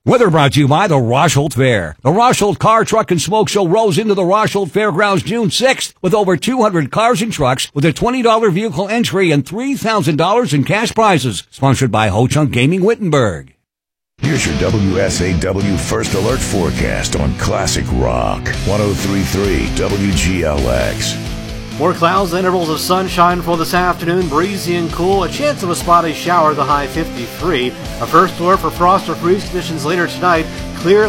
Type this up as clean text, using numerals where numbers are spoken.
Weather brought to you by the Rosholt Fair. The Rosholt Car, Truck, and Smoke Show rolls into the Rosholt Fairgrounds June 6th with over 200 cars and trucks with a $20 vehicle entry and $3,000 in cash prizes. Sponsored by Ho Chunk Gaming Wittenberg. Here's your WSAW First Alert forecast on Classic Rock. 103.3 WGLX. More clouds and intervals of sunshine for this afternoon, breezy and cool. A chance of a spotty shower, the high 53. A first alert for frost or freeze conditions later tonight. Clear